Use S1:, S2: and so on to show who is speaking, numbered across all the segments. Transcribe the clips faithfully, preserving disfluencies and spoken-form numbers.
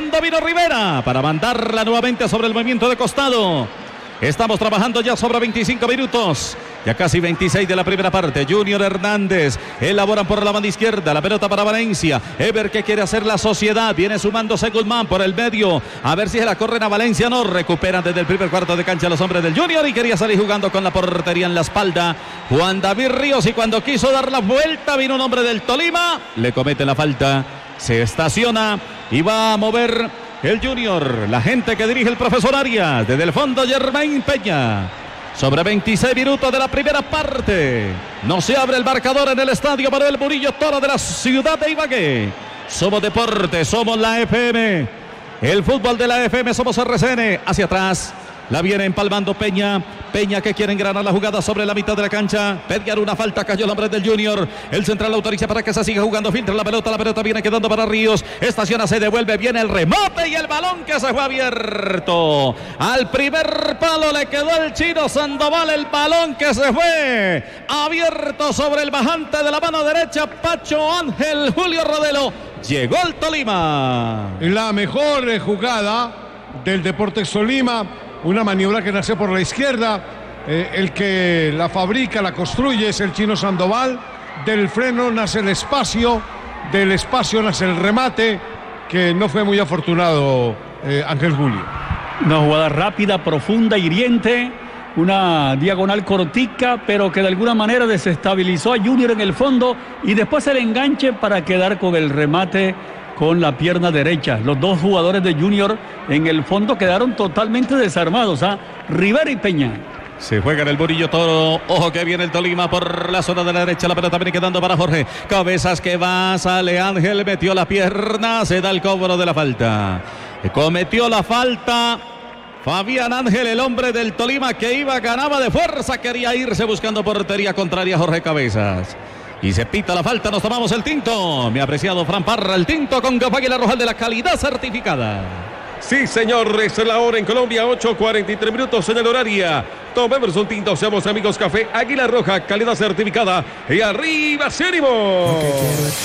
S1: fondo vino Rivera para mandarla nuevamente sobre el movimiento de costado. Estamos trabajando ya sobre veinticinco minutos. Ya casi veintiséis de la primera parte. Junior Hernández elaboran por la banda izquierda. La pelota para Valencia. Ever que quiere hacer la sociedad. Viene sumándose Guzmán por el medio. A ver si se la corren a Valencia. No recuperan desde el primer cuarto de cancha los hombres del Junior. Y quería salir jugando con la portería en la espalda Juan David Ríos. Y cuando quiso dar la vuelta vino un hombre del Tolima. Le comete la falta. Se estaciona y va a mover el Junior, la gente que dirige el profesor Arias, desde el fondo Germain Peña. Sobre veintiséis minutos de la primera parte. No se abre el marcador en el estadio Manuel Murillo Toro de la ciudad de Ibagué. Somos deporte, somos la F M. El fútbol de la F M, somos R C N. Hacia atrás. La viene empalmando Peña. Peña que quiere engranar la jugada sobre la mitad de la cancha. Pedían una falta, cayó el hombre del Junior. El central autoriza para que se siga jugando. Filtra la pelota, la pelota viene quedando para Ríos. Estaciona, se devuelve, viene el remate y el balón que se fue abierto. Al primer palo le quedó el chino Sandoval. El balón que se fue abierto sobre el bajante de la mano derecha. Pacho Ángel Julio Rodelo. Llegó el Tolima.
S2: La mejor jugada del Deportes Tolima. Una maniobra que nace por la izquierda. Eh, el que la fabrica, la construye es el chino Sandoval. Del freno nace el espacio. Del espacio nace el remate. Que no fue muy afortunado eh, Ángel Julio.
S3: Una jugada rápida, profunda, hiriente. Una diagonal cortica, pero que de alguna manera desestabilizó a Junior en el fondo. Y después el enganche para quedar con el remate con la pierna derecha. Los dos jugadores de Junior en el fondo quedaron totalmente desarmados, ¿ah? Rivera y Peña.
S1: Se juega en el Murillo Toro. Ojo que viene el Tolima por la zona de la derecha. La pelota viene quedando para Jorge. Cabezas que va, sale Ángel, metió la pierna, se da el cobro de la falta. Cometió la falta Fabián Ángel, el hombre del Tolima que iba, ganaba de fuerza, quería irse buscando portería contraria a Jorge Cabezas. Y se pita la falta, nos tomamos el tinto. Mi apreciado Fran Parra, el tinto con Café Águila Roja de la calidad certificada.
S4: Sí, señor, es la hora en Colombia, ocho cuarenta y tres minutos en el horario. Tomemos un tinto, seamos amigos. Café Águila Roja, calidad certificada. Y arriba, ánimo.
S5: Lo que quiero es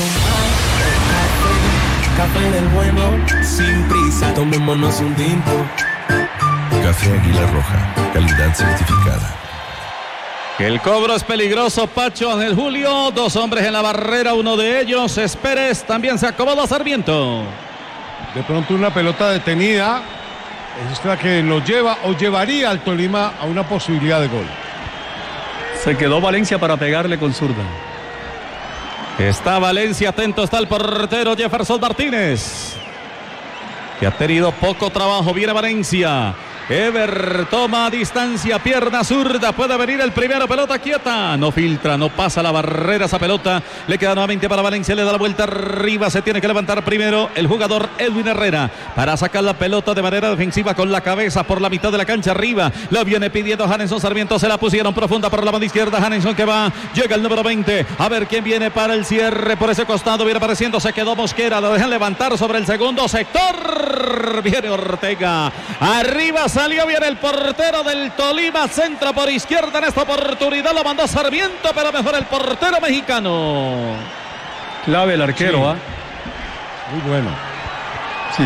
S5: tomar café, café del bueno, sin prisa, tomémonos un tinto.
S6: Café Águila Roja, calidad certificada.
S1: El cobro es peligroso, Pacho Ángel Julio. Dos hombres en la barrera, uno de ellos es Pérez. También se acomoda Sarmiento.
S2: De pronto una pelota detenida. Es la que lo lleva o llevaría al Tolima a una posibilidad de gol.
S3: Se quedó Valencia para pegarle con zurda.
S1: Está Valencia, atento está el portero Jefferson Martínez, que ha tenido poco trabajo. Viene Valencia. Ever toma distancia, pierna zurda, puede venir el primero, pelota quieta, no filtra, no pasa la barrera esa pelota, le queda nuevamente para Valencia, le da la vuelta arriba, se tiene que levantar primero el jugador Edwin Herrera para sacar la pelota de manera defensiva con la cabeza por la mitad de la cancha arriba, la viene pidiendo Hanenson Sarmiento, se la pusieron profunda por la banda izquierda, Hanenson que va, llega el número veinte, a ver quién viene para el cierre por ese costado, viene apareciendo, se quedó Mosquera, lo dejan levantar sobre el segundo sector, viene Ortega, arriba salió bien el portero del Tolima, centra por izquierda en esta oportunidad, lo mandó Sarmiento, pero mejor el portero mexicano.
S3: Clave el arquero, ¿ah?
S2: Sí. Muy bueno.
S3: Sí.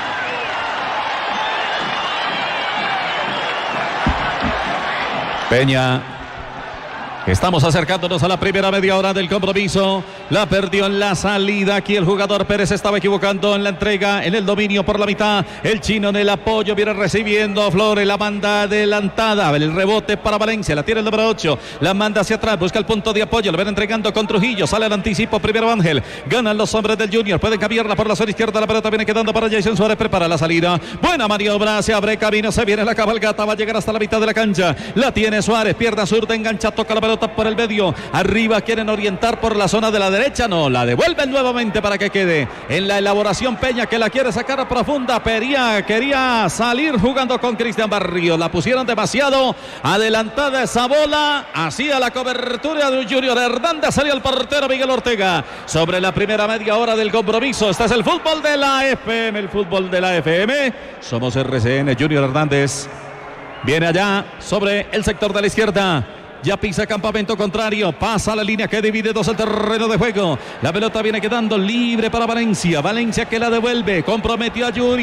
S1: Peña. Estamos acercándonos a la primera media hora del compromiso. La perdió en la salida. Aquí el jugador Pérez estaba equivocando en la entrega, en el dominio por la mitad. El chino en el apoyo viene recibiendo Flores. La manda adelantada. El rebote para Valencia. La tiene el número ocho. La manda hacia atrás. Busca el punto de apoyo. Lo ven entregando con Trujillo. Sale al anticipo. Primero Ángel. Ganan los hombres del Junior. Pueden cambiarla por la zona izquierda. La pelota viene quedando para Jason Suárez. Prepara la salida. Buena maniobra. Se abre camino. Se viene la cabalgata. Va a llegar hasta la mitad de la cancha. La tiene Suárez. Pierna zurda. Engancha. Toca la pelota por el medio, arriba quieren orientar por la zona de la derecha, no, la devuelven nuevamente para que quede en la elaboración Peña que la quiere sacar a profunda, quería, quería salir jugando con Cristian Barrios, la pusieron demasiado adelantada esa bola, hacía la cobertura de Junior Hernández, salió el portero Miguel Ortega, sobre la primera media hora del compromiso, este es el fútbol de la F M, el fútbol de la F M, somos R C N, Junior Hernández, viene allá sobre el sector de la izquierda, ya pisa campamento contrario, pasa la línea que divide dos el terreno de juego. La pelota viene quedando libre para Valencia. Valencia que la devuelve, comprometió a Junior.